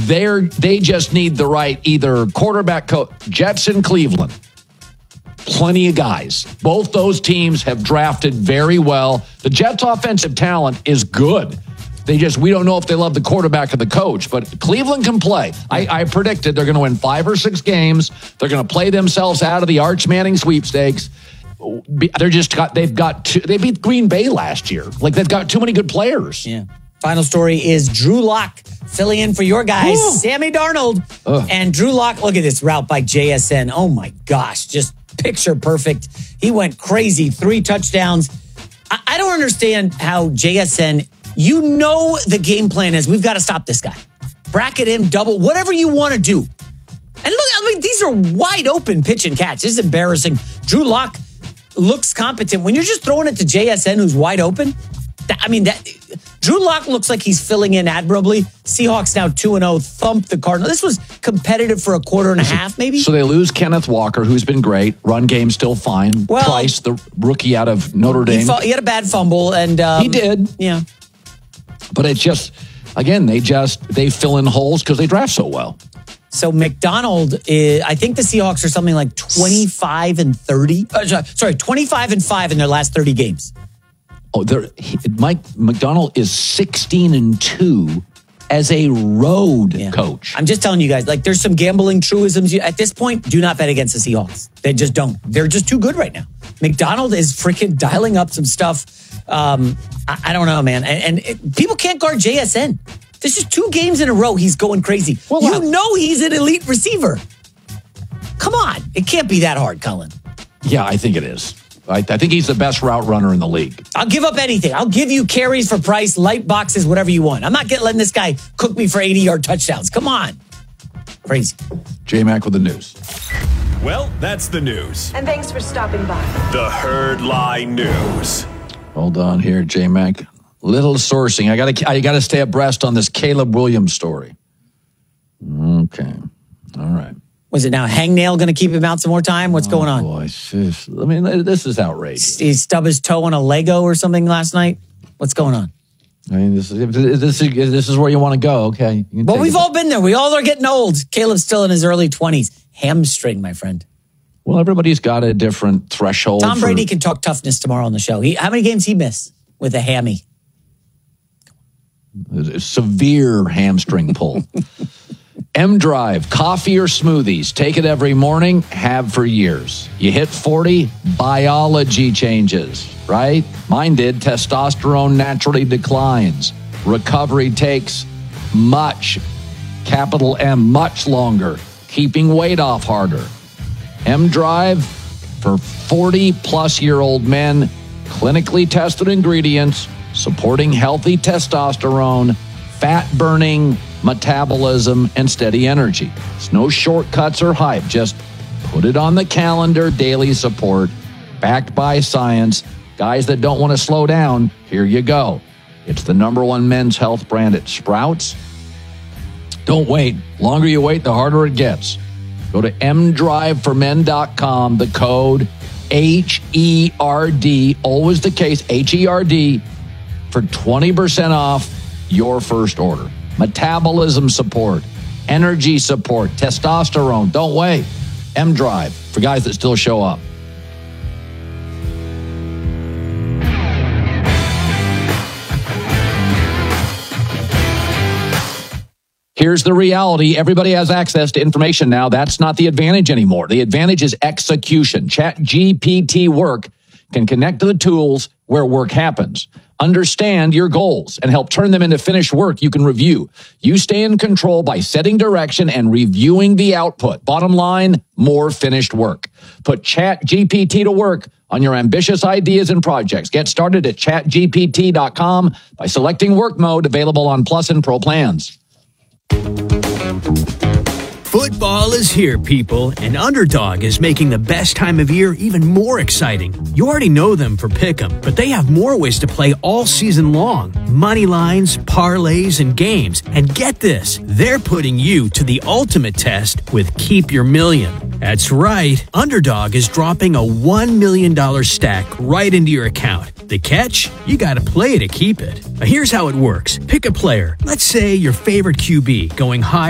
They just need the right either quarterback coach. Jets in Cleveland. Plenty of guys. Both those teams have drafted very well. The Jets' offensive talent is good. We don't know if they love the quarterback or the coach, but Cleveland can play. I predicted they're going to win 5 or 6 games. They're going to play themselves out of the Arch Manning sweepstakes. They beat Green Bay last year. Like, they've got too many good players. Yeah. Final story is Drew Lock filling in for your guys, Sammy Darnold. And Drew Lock, look at this route by JSN. Oh my gosh, just picture perfect. He went crazy, 3 touchdowns. I don't understand how JSN, the game plan is we've got to stop this guy. Bracket him, double, whatever you want to do. And look, these are wide open pitch and catch. This is embarrassing. Drew Lock looks competent. When you're just throwing it to JSN who's wide open, Drew Lock looks like he's filling in admirably. Seahawks now 2-0, thumped the Cardinals. This was competitive for a quarter and a half, maybe. So they lose Kenneth Walker, who's been great. Run game still fine. Well, Price, the rookie out of Notre Dame. He had a bad fumble. And he did. Yeah. But it's just, again, they fill in holes because they draft so well. So McDonald, I think the Seahawks are something like 25-30. Sorry, 25-5 in their last 30 games. Oh, Mike McDonald is 16-2 as a road coach. I'm just telling you guys, like, there's some gambling truisms. At this point, do not bet against the Seahawks. They just don't. They're just too good right now. McDonald is freaking dialing up some stuff. I don't know, man. And people can't guard JSN. This is 2 games in a row he's going crazy. Well, he's an elite receiver. Come on. It can't be that hard, Cullen. Yeah, I think it is. I think he's the best route runner in the league. I'll give up anything. I'll give you carries for Price, light boxes, whatever you want. I'm not letting this guy cook me for 80-yard touchdowns. Come on. Crazy. J-Mac with the news. Well, that's the news. And thanks for stopping by. The Herd Lie News. Hold on here, J-Mac. Little sourcing. I gotta stay abreast on this Caleb Williams story. Okay. All right. Was it now Hangnail going to keep him out some more time? What's going on? Boy, I mean, this is outrageous. He stubbed his toe on a Lego or something last night? What's going on? I mean, this is where you want to go. Okay. Well, we've all been there. We all are getting old. Caleb's still in his early 20s. Hamstring, my friend. Well, everybody's got a different threshold. Tom Brady can talk toughness tomorrow on the show. How many games he missed with a hammy? Severe hamstring pull. M-Drive, coffee or smoothies. Take it every morning, have for years. You hit 40, biology changes, right? Mine did. Testosterone naturally declines. Recovery takes much longer. Keeping weight off harder. M-Drive for 40-plus-year-old men. Clinically tested ingredients supporting healthy testosterone, fat-burning, metabolism, and steady energy. It's no shortcuts or hype. Just put it on the calendar. Daily support, backed by science. Guys that don't want to slow down, here you go. It's the #1 men's health brand at Sprouts. Don't wait. Longer you wait, the harder it gets. Go to mdriveformen.com. The code HERD, always the case, HERD, for 20% off your first order. Metabolism support, energy support, testosterone. Don't wait. M-Drive for guys that still show up. Here's the reality. Everybody has access to information now. That's not the advantage anymore. The advantage is execution. ChatGPT Work can connect to the tools where work happens. Understand your goals and help turn them into finished work you can review. You stay in control by setting direction and reviewing the output. Bottom line, more finished work. Put ChatGPT to work on your ambitious ideas and projects. Get started at chatgpt.com by selecting work mode, available on Plus and Pro plans. Football is here, people, and Underdog is making the best time of year even more exciting. You already know them for Pick'em, but they have more ways to play all season long. Money lines, parlays, and games. And get this, they're putting you to the ultimate test with Keep Your Million. That's right, Underdog is dropping a $1 million stack right into your account. The catch? You gotta play to keep it. Now here's how it works. Pick a player, let's say your favorite QB, going high